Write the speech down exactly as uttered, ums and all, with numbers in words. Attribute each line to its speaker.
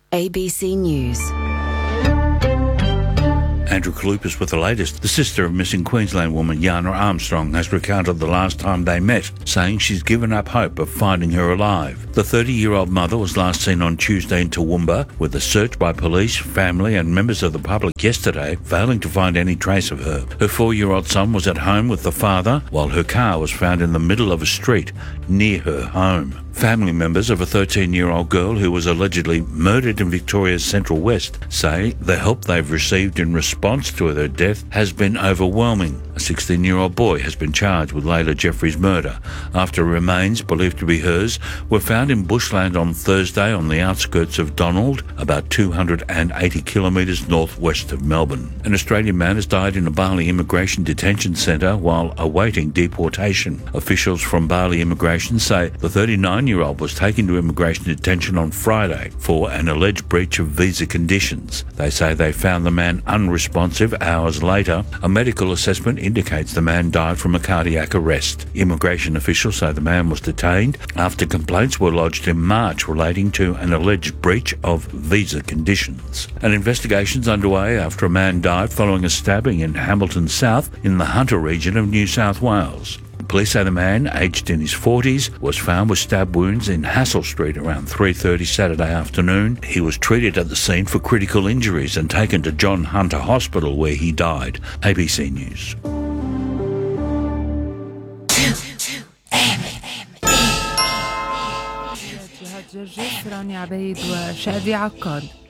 Speaker 1: A B C News.
Speaker 2: Andrew Kalupas with the latest. The sister of missing Queensland woman Yana Armstrong has recounted the last time they met, saying she's given up hope of finding her alive. The thirty-year-old mother was last seen on Tuesday in Toowoomba, with a search by police, family and members of the public yesterday failing to find any trace of her. Her four-year-old son was at home with the father, while her car was found in the middle of a street near her home. Family members of a thirteen-year-old girl who was allegedly murdered in Victoria's Central West say the help they've received in response to her death has been overwhelming. A sixteen-year-old boy has been charged with Layla Jeffrey's murder after remains believed to be hers were found in bushland on Thursday on the outskirts of Donald, about two hundred eighty kilometres northwest of Melbourne. An Australian man has died in a Bali immigration detention centre while awaiting deportation. Officials from Bali Immigration say the thirty-nine-year-old was taken to immigration detention on Friday for an alleged breach of visa conditions. They say they found the man unresponsive hours later. A medical assessment indicates the man died from a cardiac arrest. Immigration officials say the man was detained after complaints were lodged in March relating to an alleged breach of visa conditions. An investigation's underway after a man died following a stabbing in Hamilton South in the Hunter region of New South Wales. Police say the man, aged in his forties, was found with stab wounds in Hassel Street around three thirty Saturday afternoon. He was treated at the scene for critical injuries and taken to John Hunter Hospital where he died. A B C News.
Speaker 3: جرجس راني عبيد وشادي عقاد.